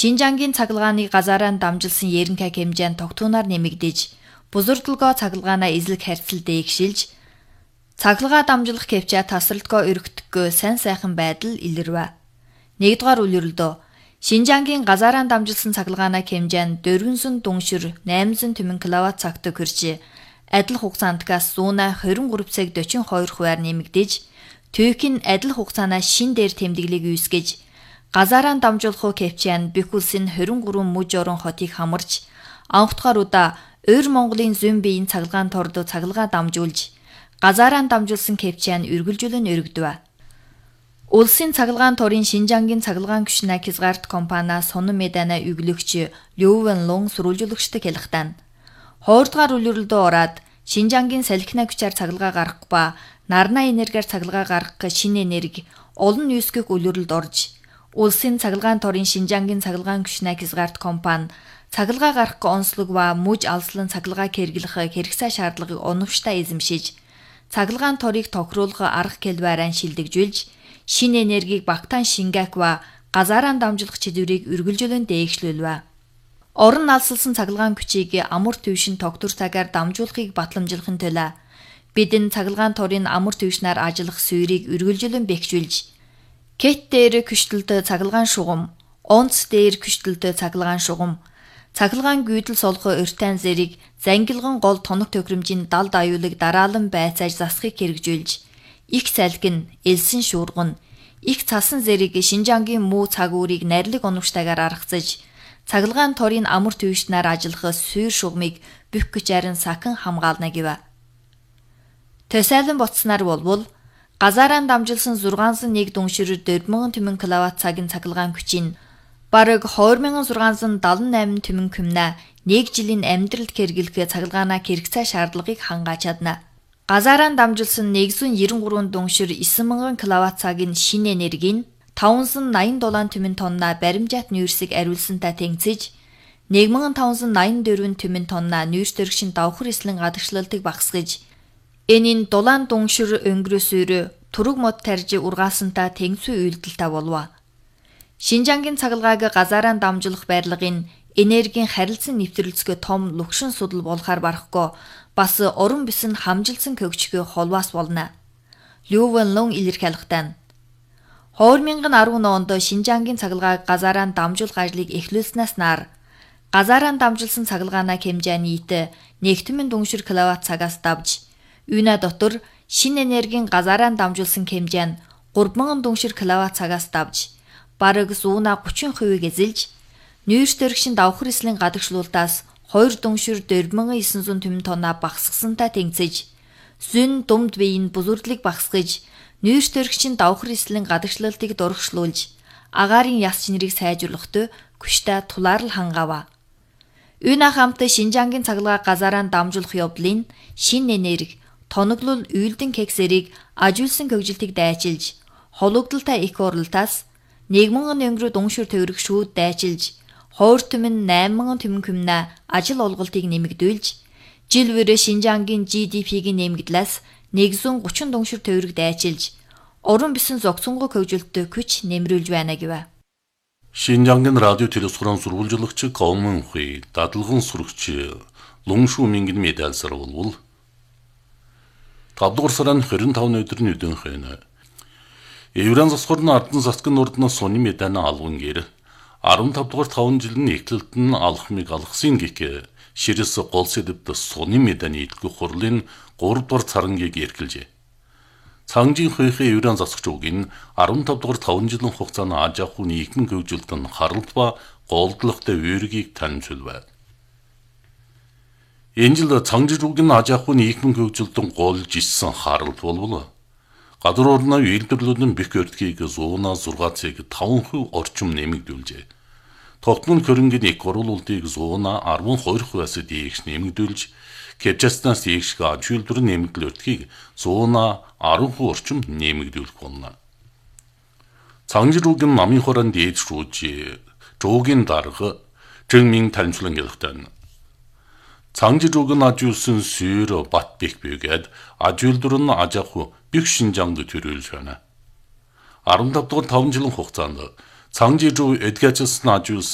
Шинжангийн цахилгааныг газаараа дамжуулсан ерөнхий хэмжээнд тогтвороор нэмэгдэж, бузурдлогоо цахилгаанаа эзлэх харьцал дээгшилж, цахилгаа дамжуулах хэмжээ тасралтгоо өргөдөггүй сайн сайхан байдал илэрвэ. 1-р үлрэлдөө Шинжангийн газаараа дамжуулсан цахилгаанаа хэмжээнд 400 дүншир 800 түмэн киловатт цагт хүрч, адил хугацаантгаас 123 цаг 42 хувиар нэмэгдэж, түүхийн адил хугацаанаа шин дээр тэмдэглийг үүсгэж, газаараа дамжуулах хэмжээ нь бүх улсын 23 мужи орон хотыг хамарч, анхдугаар удаа Ойр Монголын зүүн биеийн цахилгаан торд цахилгаа дамжуулж, газаараа дамжуулсан хэмжээ нь үргэлжлэн өргөдвэ. Улсын цахилгаан торын Шинжангийн цахилгаан күшнэ Хязгаарт компаниа сонин медана өглөгч Лю Вэнлун сурвалжуулагчтай хэлэхдээ 2-р үлрэлдөө ороод Шинжангийн салхина күчээр цахилгаа гаргах ба нарна энергиар цахилгаа гаргах шинэ энерги олон нийсгэх үлрэлд орж, улсын цахилгаан торын Шинжангийн цахилгаан күшнэ Хязгаарт компани цахилгаа гаргах онцлог ба мужи алслан цахилгаа хэрэглэх хэрэгцээ шаардлагыг оновчтой эзэмшиж, цахилгаан торыг тохируулах арга хэлбэрээр шилдэгжүүлж, шинэ энергийг багтаан шингээх ба газаараа дамжуулах чиглэлийг үргэлжлэн дээгшлүүлвэ. Орон алсалсан цахилгаан күчийг амар түвшин тогтвор цагаар дамжуулахыг батламжуулахын тулд бидэн цахилгаан торын амар түвшнээр ажиллах суурийг үргэлжлэн бэхжүүлж, кет дээр күштэлтэй цахилгаан шугам, онц дээр күштэлтэй цахилгаан шугам, цахилгаан гүйдэл солихоо урьтайн зэрэг зангилган гол тоног төхөөрөмжийн далд аюулыг дараалан байцааж засахыг хэрэгжүүлж, их салхин, элсэн шуурган, их цасан зэрэг Шинжангийн муу цаг үүрийг нарилэг оновчтойгоор аргацж, цахилгаан торын амар түвшнээр ажиллах суур шугамыг бүх хүчээр сахан хамгаална гэв. Төсөөлөн ботснаар болвол газаараа дамжуулсан 601 дүншир 40000 түмэн киловатт цагийн цахилгаан күчийн бараг 2678 түмэн күмнэ 1 жилийн амьдралд хэрэглэх цахилгаанаа хэрэгцээ шаардлагыг хангаж чадна. Газаараа дамжуулсан 193 дүншир 9000 киловатт цагийн шинэ энергийн 587 түмэн тонна баримжаат нүүрсийг ариулсантай тэнцэж, 1584 түмэн тонна нүүрс төрөгшин давхар эслэн гадагшлалтыг багасгаж, энийн дулаан дүншир өнгөрөөсөөр түрэг мод тарж ургаасантай тэнцүү үйлдэлтэй болов. Шинжангийн цахилгааг газаараа дамжуулах байрлагын энергийн харилцан нэвтрүүлцгээ том лugшин судал болохаар барахгүй бас орон бис нь хамжилсан хөгжихөө холбоос болно. Лю Вэнлун илэрхийлэхдээ 2010 онд Шинжангийн цахилгааг газаараа дамжуулах ажлыг эхлүүлснээс нар газаараа дамжуулсан цахилгаанаа хэмжээ нийт 1000 дүншир киловатт цагаас давж, үүнэ дотор шинэ энергийн газаараа дамжуулсан хэмжээ нь 3000 дүншир киловатт цагаас давж, бараг 30% эзэлж, нүүрс төрөгшин давхар эслийн гадагшлуултаас 2 дүншир 4900 түмэн тонна багасгасантай тэнцэж, зүүн думд биеийн бузурдлыг багасгаж, нүүрс төрөгчийн давхар эслийн гадагшлалтыг дурагшлуулж, агаарын яс чинэрийг сайжруулахад күштэй тулаарл хангав. Үүнэ хамт Шинжангийн цахилгааг газаараа дамжуулах явдлын шинэ энерги, тоноглол үйлдэн кексэрийг ажиулсан хөгжилтийг дайчилж, хологдолтой их оролтоос 1000 өнгөрөө дүншир төгрөг шүүд дайчилж, хойр түмэн 8000 түмэн күмнэ ажил олголтыг нэмэгдүүлж, жил бүрээ Шинжангийн GDP-г нэмэгдлээс 130 дүншир төгрөг дайчилж, орон бисэн зогсонгой хөгжилтөд күч нэмрүүлж байна гэв. Шинжангийн радио телевизорын сурвалжуулагч Гаомэн Хуй, дадлгын сурагч Лун Шумингийн медальсаар болвол 5 дугаар сарын 25 өдрийн өдөөнхөн Евран засгорны ардын засгийн урдны сони медана алган гэр 15 дугаар 5 жилийн эхлэлт нь алхмыг алгасан гэх ширэс гол сэдвт сони меданы идэх хурлын 3 дугаар царангийг эргэлжээ. Цангжийн хойхын Евран засагч угийн 15 дугаар 5 жилийн хугацаанд аж ахуйн нийгмийн хөгжилтөнд харалт ба голдлогтой үүргийг танилцуулв. Энэ жил цангжийн угийн аж ахуйн нийгмийн хөгжилтөнд голж ирсэн харалт болвол гадар орны үйлдвэрлэлийн бэх өртгийг 106 цаг 5% орчим нэмэгдүүлжээ. Тогтмол хөрөнгөний эк оруулалтыг 112%-аас дээш нэмэгдүүлж, Кэпчаснаас дээш аж үйлдвэрийн нэмэгдэл өртгийг 110% орчим нэмэгдүүлэх болно. Цангжируугийн намын хорон дээд шүүж жуугийн дарга Жэнмин танилцуулан гэлэхтэн. Цангжируугийн аж үйлсэн сүйр бат бэх бэгэд аж үйлдвэрийн аж ахуй бих Шинжангд төрүүлж байна. 15 дугаар 5 жилийн хугацаанд Цангжируу эдгэжсэн аж үйлсэн